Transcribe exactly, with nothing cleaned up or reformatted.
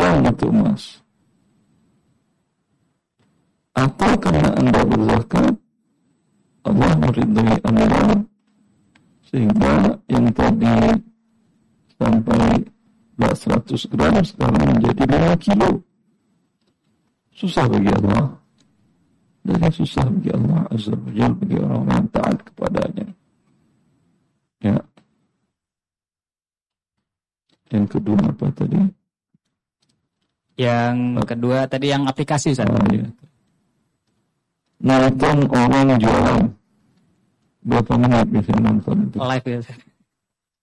kurang itu emas. Atau karena Anda berzakat, Allah meridhai Anda, sehingga yang tadi sampai seratus gram sekarang menjadi lima kilo. Susah bagi Allah. Dan yang susah bagi Allah Azza wa Jalla, bagi orang-orang yang taat kepadanya. Ya. Yang kedua apa tadi? Yang kedua tadi yang aplikasi, Ustaz. Oh, ya. Nonton orang jualan. Berapa menit bisa nonton itu? Live ya, Ustaz.